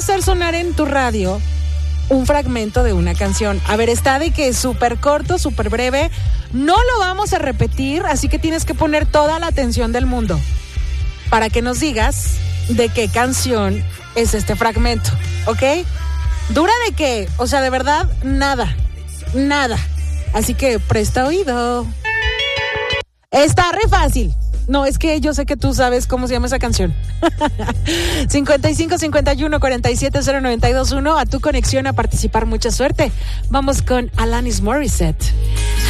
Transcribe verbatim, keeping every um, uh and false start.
hacer sonar en tu radio un fragmento de una canción. A ver, está de que es súper corto, súper breve. No lo vamos a repetir, así que tienes que poner toda la atención del mundo para que nos digas de qué canción es este fragmento, ¿ok? ¿Dura de qué? O sea, de verdad, nada, nada. Así que presta oído. Está re fácil. No, es que yo sé que tú sabes cómo se llama esa canción. cincuenta y cinco, cincuenta y uno, cuarenta y siete, cero noventa y dos uno. A tu conexión a participar. Mucha suerte. Vamos con Alanis Morissette.